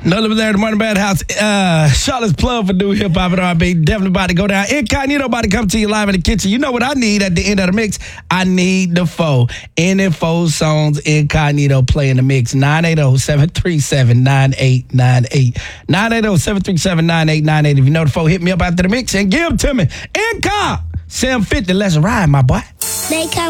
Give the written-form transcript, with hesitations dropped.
No limit there, the Morning Madhouse. Charlotte's plug for new hip hop and R&B. Definitely about to go down. Incognito about to come to you live in the kitchen. You know what I need at the end of the mix? I need the foe. Any foe songs Incognito play in the mix. 980-737-9898. 980-737-9898. If you know the foe, hit me up after the mix and give them to me. Incog 750. Let's ride, my boy. They come